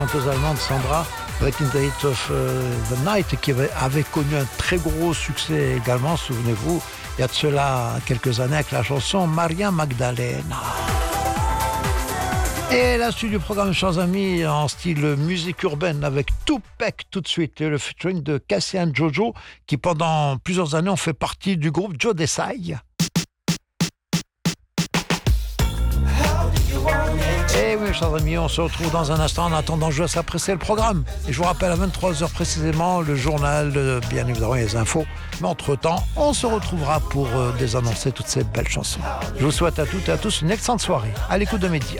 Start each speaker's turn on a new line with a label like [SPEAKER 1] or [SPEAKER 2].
[SPEAKER 1] chanteuse allemande Sandra avec In the Heat of the Night qui avait connu un très gros succès également, souvenez-vous, il y a de cela quelques années avec la chanson Maria Magdalena. Et la suite du programme, chers amis, en style musique urbaine avec Tupac tout de suite, et le featuring de Cassian Jojo qui pendant plusieurs années ont fait partie du groupe Joe Desai. Et oui, chers amis, on se retrouve dans un instant. En attendant, je vous laisse apprécier le programme. Et je vous rappelle à 23h précisément le journal, bien évidemment les infos. Mais entre-temps, on se retrouvera pour désannoncer toutes ces belles chansons. Je vous souhaite à toutes et à tous une excellente soirée à l'écoute de Mehdi.